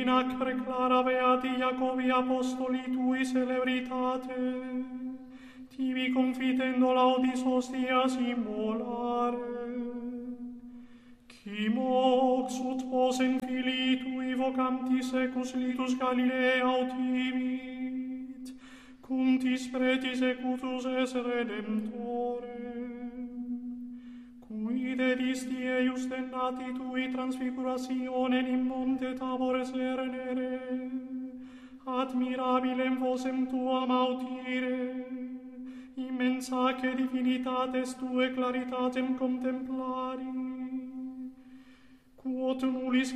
nacre clara beati Iacobi apostoli tui celebritate, tibi confitendo laudis hostias immolare. Qui mox ut posem filii tui vocantis secus litus Galilea autivit, cum tis pretis ecutus es Redemptore. Cui dedisti eius dennati tui transfigurationem in monte Tabor cernere, admirabilem vocem tuam audire, immensaque divinitates tue claritatem contemplari, quod nullis